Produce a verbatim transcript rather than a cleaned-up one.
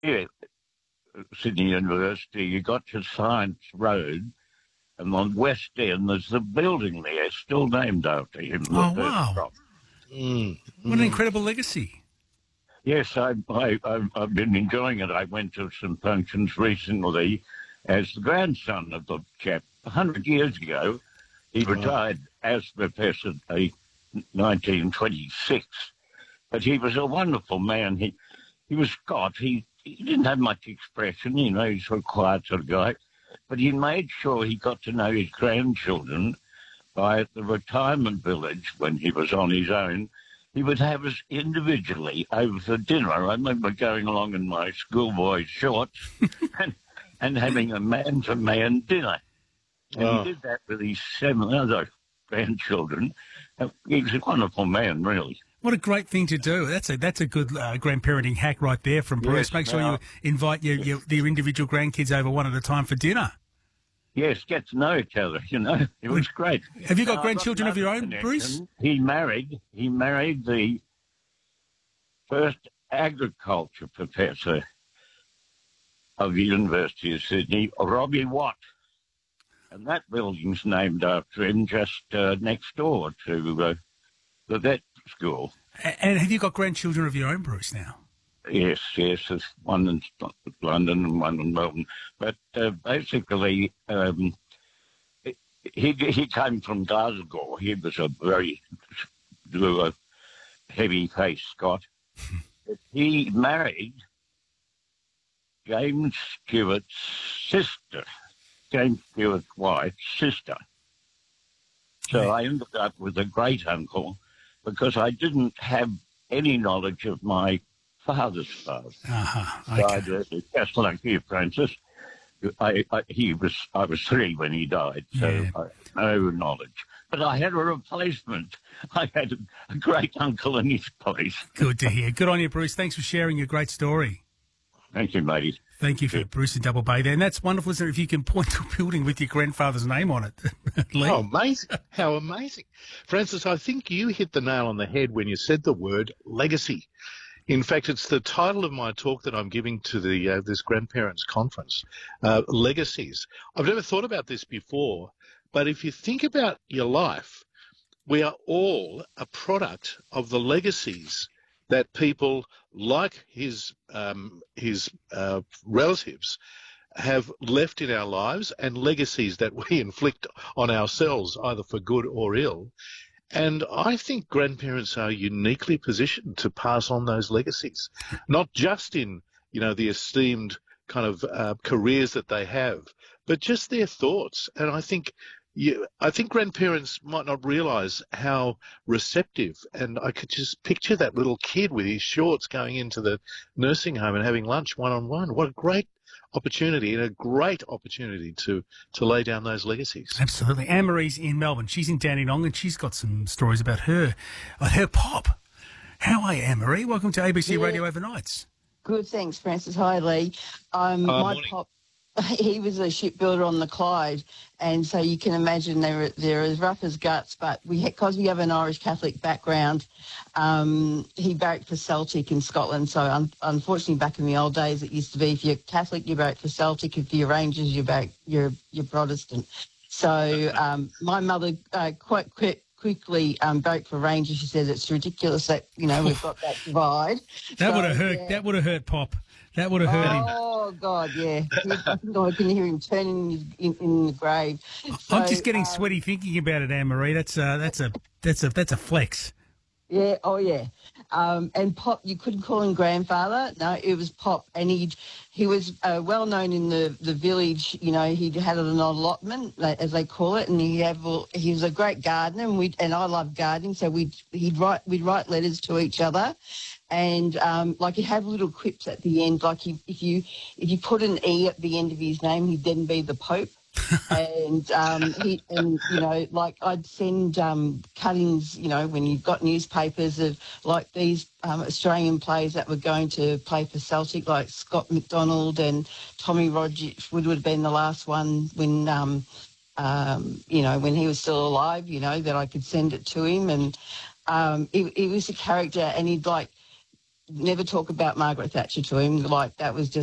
Yeah, Sydney University, you got to Science Road, and on West End there's a building there still named after him. the Oh, first wow. crop. Mm, What an mm. incredible legacy. Yes, I, I, I've, I've been enjoying it. I went to some functions recently as the grandson of the chap. A hundred years ago, he Wow. retired as professor in nineteen twenty-six. But he was a wonderful man. He he was Scot. He, he didn't have much expression, you know, he's a quiet sort of guy. But he made sure he got to know his grandchildren by the retirement village when he was on his own. He would have us individually over for dinner. I remember going along in my schoolboy shorts and, and having a man-to-man dinner. And Oh. he did that with his seven other grandchildren. Uh, He was a wonderful man, really. What a great thing to do. That's a that's a good uh, grandparenting hack right there from Bruce. Yes, Make sure now- you invite your, your, your individual grandkids over one at a time for dinner. Yes, get to know each other, you know. It was great. Have you got Now, I've grandchildren of your another own, connection. Bruce? He married, he married the first agriculture professor of the University of Sydney, Robbie Watt. And that building's named after him, just uh, next door to uh, the vet school. A- And have you got grandchildren of your own, Bruce, now? Yes, yes, there's one in London and one in Melbourne. But uh, basically, um, he he came from Glasgow. He was a very uh, heavy-faced Scot. But he married James Stewart's sister, James Stewart's wife's sister. So I ended up with a great uncle because I didn't have any knowledge of my father's father. Uh-huh. Died Okay. early, just like you, Francis. I, I, he was, I was three when he died, so Yeah. I had no knowledge. But I had a replacement. I had a, a great uncle in his place. Good to hear. Good on you, Bruce. Thanks for sharing your great story. Thank you, matey. Thank you for Bruce in Double Bay there. And that's wonderful, isn't it, if you can point to a building with your grandfather's name on it. Lee? How amazing. How amazing. Francis, I think you hit the nail on the head when you said the word legacy. In fact, it's the title of my talk that I'm giving to the uh, this grandparents conference, uh, Legacies. I've never thought about this before, but if you think about your life, we are all a product of the legacies that people like his um, his uh, relatives have left in our lives, and legacies that we inflict on ourselves, either for good or ill. And I think grandparents are uniquely positioned to pass on those legacies, not just in, you know, the esteemed kind of uh, careers that they have, but just their thoughts. And I think you, I think grandparents might not realise how receptive, and I could just picture that little kid with his shorts going into the nursing home and having lunch one-on-one. What a great opportunity, and a great opportunity to, to lay down those legacies. Absolutely. Anne-Marie's in Melbourne. She's in Dandenong, and she's got some stories about her, uh, her pop. How are you, Anne-Marie? Welcome to A B C Yeah. Radio Overnights. Good, thanks, Francis. Hi, Lee. Um, Hi, my morning. pop, he was a shipbuilder on the Clyde, and so you can imagine they're they're as rough as guts. But we, because we have an Irish Catholic background, um, he barracked for Celtic in Scotland. So un- unfortunately, back in the old days, it used to be if you're Catholic, you barrack for Celtic. If you're Rangers, you barrack you're you're Protestant. So um, my mother uh, quite quick. quickly um, barracked for Rangers. She said it's ridiculous that, you know, we've got that divide. That So, would have hurt. yeah. That would have hurt Pop. That would have hurt him. Oh, God, yeah. I think I can hear him turning in, in the grave. I'm So, just getting um, sweaty thinking about it, Anne-Marie. That's uh, that's a that's a that's a flex. Yeah, oh, yeah. Um, and Pop, you couldn't call him grandfather. No, it was Pop. And he he was uh, well known in the, the village. You know, he had an allotment, like, as they call it, and he have well, he was a great gardener, and we and I loved gardening, so we'd he'd write we'd write letters to each other, and um, like he'd have little quips at the end, like he, if you if you put an E at the end of his name, he'd then be the Pope. and um, he and you know, like I'd send um, cuttings, you know, when you've got newspapers of like these um, Australian players that were going to play for Celtic, like Scott McDonald and Tommy Rogers would have been the last one when um, um, you know, when he was still alive, you know, that I could send it to him, and um, he, he was a character, and he'd like. never talk about Margaret Thatcher to him. Like, that was just